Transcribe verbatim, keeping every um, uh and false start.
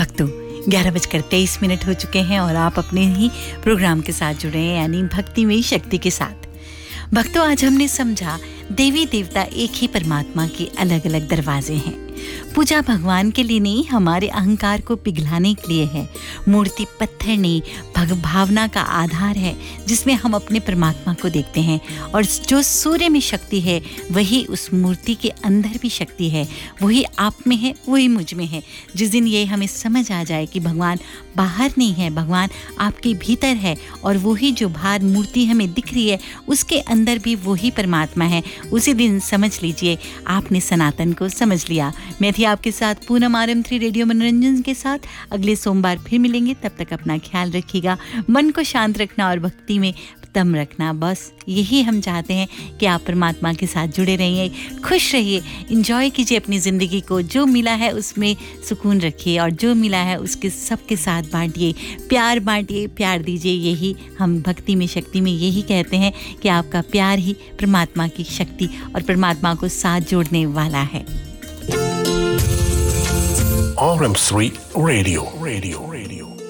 भक्तों, ग्यारह बजकर तेईस मिनट हो चुके हैं और आप अपने ही प्रोग्राम के साथ जुड़े हैं, यानी भक्ति में शक्ति के साथ। भक्तों, आज हमने समझा देवी देवता एक ही परमात्मा के अलग अलग दरवाजे हैं। पूजा भगवान के लिए नहीं, हमारे अहंकार को पिघलाने के लिए है। मूर्ति पत्थर नहीं, भग भावना का आधार है जिसमें हम अपने परमात्मा को देखते हैं। और जो सूर्य में शक्ति है वही उस मूर्ति के अंदर भी शक्ति है, वही आप में है, वही मुझ में है। जिस दिन ये हमें समझ आ जाए कि भगवान बाहर नहीं है, भगवान आपके भीतर है, और वही जो बाहर मूर्ति हमें दिख रही है उसके अंदर भी वही परमात्मा है, उसी दिन समझ लीजिए आपने सनातन को समझ लिया। मैं थी आपके साथ Poonam R M three radio मनोरंजन के साथ। अगले सोमवार फिर मिलेंगे, तब तक अपना ख्याल रखिएगा, मन को शांत रखना और भक्ति में दम रखना। बस यही हम चाहते हैं कि आप परमात्मा के साथ जुड़े रहिए, खुश रहिए, एंजॉय कीजिए अपनी ज़िंदगी को। जो मिला है उसमें सुकून रखिए और जो मिला है उसके सबके साथ बांटिए, प्यार बांटिए, प्यार दीजिए। यही हम भक्ति में शक्ति में यही कहते हैं कि आपका प्यार ही परमात्मा की शक्ति और परमात्मा को साथ जोड़ने वाला है। R M three radio radio radio